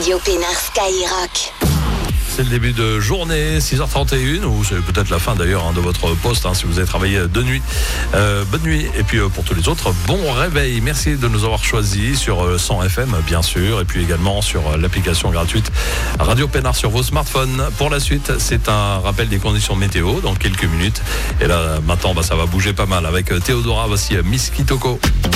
Radio Pénard Skyrock. C'est le début de journée, 6h31, ou c'est peut-être la fin d'ailleurs de votre poste, si vous avez travaillé de nuit. Bonne nuit, et puis pour tous les autres, bon réveil. Merci de nous avoir choisis sur 100 FM, bien sûr, et puis également sur l'application gratuite Radio Pénard sur vos smartphones. Pour la suite, c'est un rappel des conditions météo dans quelques minutes. Et là, maintenant, ça va bouger pas mal avec Théodora, voici Miss Kitoko.